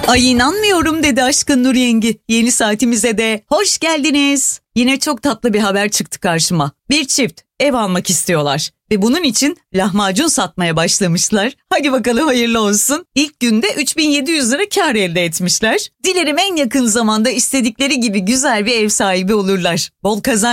Ay inanmıyorum dedi Aşkın Nur Yengi. Yeni saatimize de hoş geldiniz. Yine çok tatlı bir haber çıktı karşıma. Bir çift ev almak istiyorlar ve bunun için lahmacun satmaya başlamışlar. Hadi bakalım hayırlı olsun. İlk günde 3.700 lira kar elde etmişler. Dilerim en yakın zamanda istedikleri gibi güzel bir ev sahibi olurlar. Bol kazanç.